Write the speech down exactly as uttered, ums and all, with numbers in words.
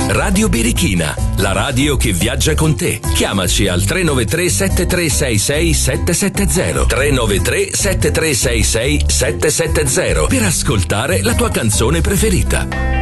Radio Birichina, la radio che viaggia con te. Chiamaci al tre nove tre sette tre sei sei sette sette zero tre nove tre sette tre sei sei sette sette zero per ascoltare la tua canzone preferita.